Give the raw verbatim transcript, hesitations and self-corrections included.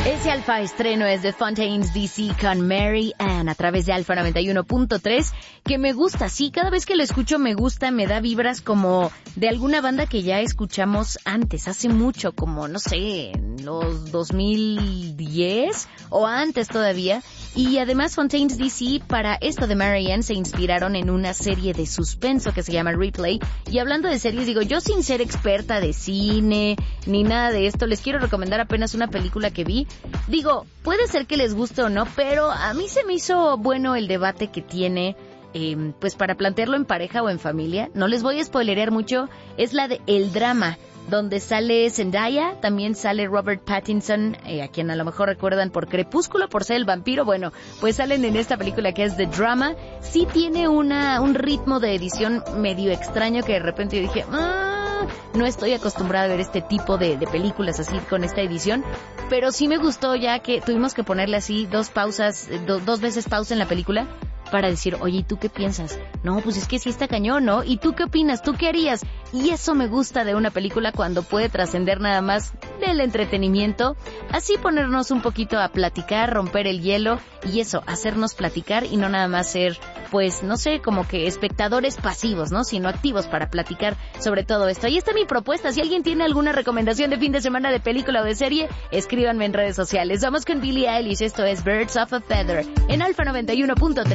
Ese Alfa estreno es de Fontaines D C con Mary Ann a través de Alfa noventa y uno punto tres, que me gusta, sí, cada vez que lo escucho me gusta, me da vibras como de alguna banda que ya escuchamos antes, hace mucho, como, no sé, en los dos mil diez o antes todavía. Y además Fontaines D C para esto de Mary Ann se inspiraron en una serie de suspenso que se llama Replay. Y hablando de series, digo, yo sin ser experta de cine ni nada de esto, les quiero recomendar apenas una película que vi. Digo, puede ser que les guste o no, pero a mí se me hizo bueno el debate que tiene, eh, pues para plantearlo en pareja o en familia. No les voy a spoilerear mucho, es la de El Drama, donde sale Zendaya, también sale Robert Pattinson, eh, a quien a lo mejor recuerdan por Crepúsculo, por ser el vampiro. Bueno, pues salen en esta película que es The Drama. Sí tiene una un ritmo de edición medio extraño que de repente yo dije, ah, no estoy acostumbrada a ver este tipo de, de películas así con esta edición, pero sí me gustó, ya que tuvimos que ponerle así dos pausas, do, dos veces pausa en la película para decir, oye, ¿y tú qué piensas? No, pues es que sí está cañón, ¿no? ¿Y tú qué opinas? ¿Tú qué harías? Y eso me gusta de una película cuando puede trascender nada más del entretenimiento, así ponernos un poquito a platicar, romper el hielo y eso, hacernos platicar y no nada más ser, pues, no sé, como que espectadores pasivos, ¿no? Sino activos para platicar sobre todo esto. Ahí está mi propuesta. Si alguien tiene alguna recomendación de fin de semana de película o de serie, escríbanme en redes sociales. Vamos con Billie Eilish. Esto es Birds of a Feather en Alfa noventa y uno punto tres.